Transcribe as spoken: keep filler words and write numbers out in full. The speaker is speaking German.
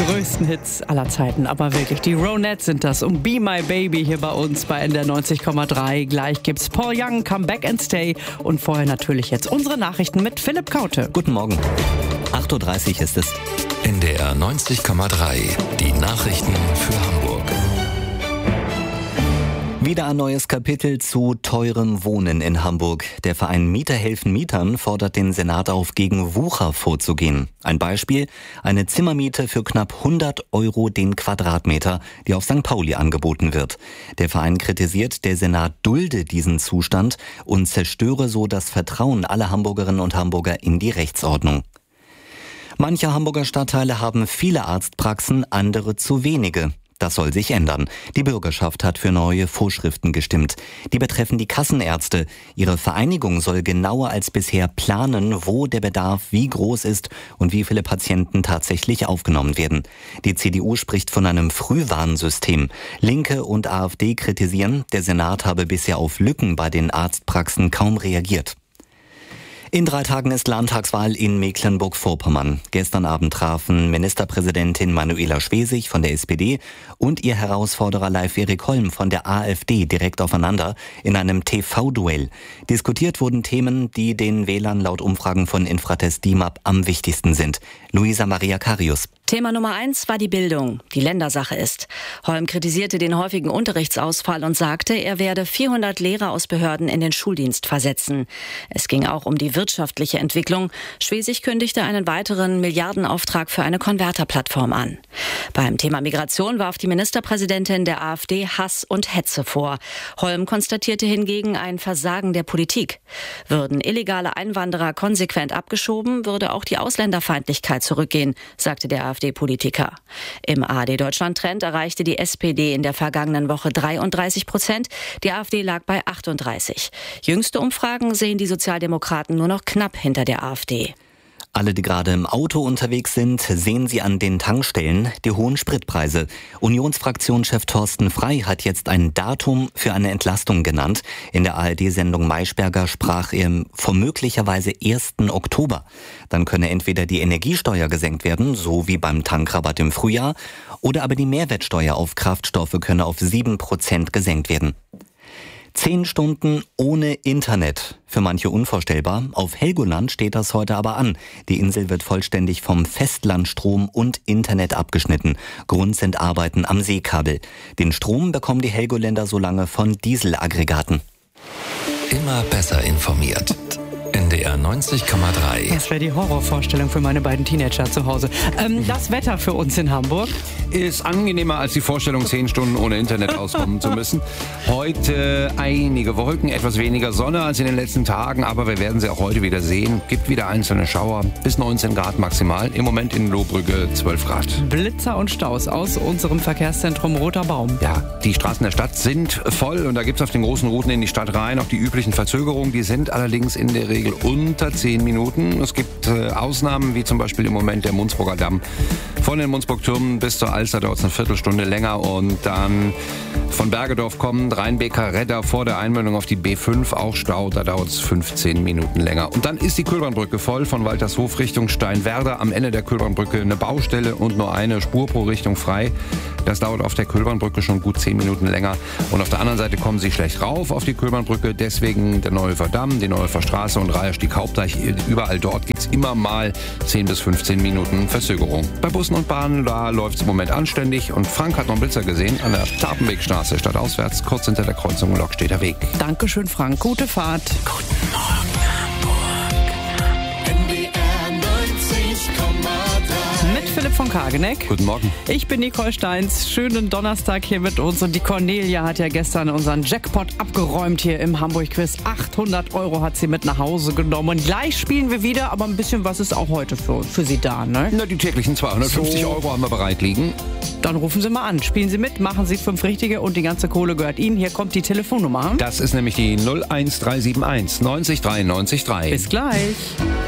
größten Hits aller Zeiten, aber wirklich, die Ronettes sind das und Be My Baby hier bei uns bei N D R neunzig Komma drei. Gleich gibt's Paul Young, Come Back and Stay und vorher natürlich jetzt unsere Nachrichten mit Philipp Kaute. Guten Morgen, acht Uhr dreißig ist es. N D R neunzig Komma drei, die Nachrichten für Hamburg. Wieder ein neues Kapitel zu teurem Wohnen in Hamburg. Der Verein Mieter helfen Mietern fordert den Senat auf, gegen Wucher vorzugehen. Ein Beispiel: eine Zimmermiete für knapp hundert Euro den Quadratmeter, die auf Sankt Pauli angeboten wird. Der Verein kritisiert, der Senat dulde diesen Zustand und zerstöre so das Vertrauen aller Hamburgerinnen und Hamburger in die Rechtsordnung. Manche Hamburger Stadtteile haben viele Arztpraxen, andere zu wenige. Das soll sich ändern. Die Bürgerschaft hat für neue Vorschriften gestimmt. Die betreffen die Kassenärzte. Ihre Vereinigung soll genauer als bisher planen, wo der Bedarf wie groß ist und wie viele Patienten tatsächlich aufgenommen werden. Die C D U spricht von einem Frühwarnsystem. Linke und AfD kritisieren, der Senat habe bisher auf Lücken bei den Arztpraxen kaum reagiert. In drei Tagen ist Landtagswahl in Mecklenburg-Vorpommern. Gestern Abend trafen Ministerpräsidentin Manuela Schwesig von der S P D und ihr Herausforderer Leif-Erik Holm von der AfD direkt aufeinander in einem T V-Duell. Diskutiert wurden Themen, die den Wählern laut Umfragen von Infratest D I M A P am wichtigsten sind. Luisa Maria Karius. Thema Nummer eins war die Bildung, die Ländersache ist. Holm kritisierte den häufigen Unterrichtsausfall und sagte, er werde vierhundert Lehrer aus Behörden in den Schuldienst versetzen. Es ging auch um die wirtschaftliche Entwicklung. Schwesig kündigte einen weiteren Milliardenauftrag für eine Konverterplattform an. Beim Thema Migration warf die Ministerpräsidentin der AfD Hass und Hetze vor. Holm konstatierte hingegen ein Versagen der Politik. Würden illegale Einwanderer konsequent abgeschoben, würde auch die Ausländerfeindlichkeit zurückgehen, sagte der AfD-Politiker. Im A R D Deutschland-Trend erreichte die S P D in der vergangenen Woche dreiunddreißig Prozent. Die AfD lag bei achtunddreißig. Jüngste Umfragen sehen die Sozialdemokraten nur noch knapp hinter der AfD. Alle, die gerade im Auto unterwegs sind, sehen sie an den Tankstellen die hohen Spritpreise. Unionsfraktionschef Thorsten Frey hat jetzt ein Datum für eine Entlastung genannt. In der A R D-Sendung Maischberger sprach er vom möglicherweise ersten Oktober. Dann könne entweder die Energiesteuer gesenkt werden, so wie beim Tankrabatt im Frühjahr, oder aber die Mehrwertsteuer auf Kraftstoffe könne auf sieben Prozent gesenkt werden. Zehn Stunden ohne Internet. Für manche unvorstellbar. Auf Helgoland steht das heute aber an. Die Insel wird vollständig vom Festlandstrom und Internet abgeschnitten. Grund sind Arbeiten am Seekabel. Den Strom bekommen die Helgoländer so lange von Dieselaggregaten. Immer besser informiert. N D R neunzig Komma drei. Das wäre die Horrorvorstellung für meine beiden Teenager zu Hause. Ähm, das Wetter für uns in Hamburg ist angenehmer als die Vorstellung, zehn Stunden ohne Internet auskommen zu müssen. Heute einige Wolken, etwas weniger Sonne als in den letzten Tagen, aber wir werden sie auch heute wieder sehen. Gibt wieder einzelne Schauer, bis neunzehn Grad maximal. Im Moment in Lohbrügge zwölf Grad. Blitzer und Staus aus unserem Verkehrszentrum Roter Baum. Ja, die Straßen der Stadt sind voll und da gibt es auf den großen Routen in die Stadt rein auch die üblichen Verzögerungen. Die sind allerdings in der Regel unter zehn Minuten. Es gibt äh, Ausnahmen, wie zum Beispiel im Moment der Munzburger Damm. Von den Munzburg-Türmen bis zur Alster dauert es eine Viertelstunde länger und dann von Bergedorf kommend Rheinbeker Redder vor der Einmündung auf die B fünf auch Stau, da dauert es fünfzehn Minuten länger. Und dann ist die Kühlbahnbrücke voll von Waltershof Richtung Steinwerder. Am Ende der Kühlbahnbrücke eine Baustelle und nur eine Spur pro Richtung frei. Das dauert auf der Kühlbahnbrücke schon gut zehn Minuten länger. Und auf der anderen Seite kommen sie schlecht rauf auf die Kühlbahnbrücke. Deswegen der Neuhofer Damm, die Neuhofer Straße und Reiherstieg Hauptdeich. Überall dort gibt es immer mal zehn bis fünfzehn Minuten Verzögerung. Bei Bussen und Bahnen, da läuft es im Moment anständig. Und Frank hat noch einen Blitzer gesehen an der Tapenwegstraße stadtauswärts, kurz hinter der Kreuzung Lockstedter Weg. Dankeschön, Frank. Gute Fahrt. Guten Morgen, Hamburg. N D R neunzig Komma drei. Mit Philipp von Kageneck. Guten Morgen. Ich bin Nicole Steins. Schönen Donnerstag hier mit uns. Und die Cornelia hat ja gestern unseren Jackpot abgeräumt hier im Hamburg-Quiz. achthundert Euro hat sie mit nach Hause genommen. Und gleich spielen wir wieder, aber ein bisschen was ist auch heute für, für Sie da, ne? Na, die täglichen zweihundertfünfzig So. Euro haben wir bereit liegen. Dann rufen Sie mal an. Spielen Sie mit, machen Sie fünf Richtige und die ganze Kohle gehört Ihnen. Hier kommt die Telefonnummer. Das ist nämlich die null eins drei sieben eins neunzig drei neunzig drei. Bis gleich.